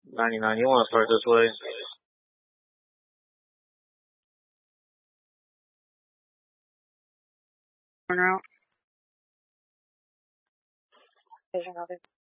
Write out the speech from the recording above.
99, you want to start this way? Corner out. Vision of it.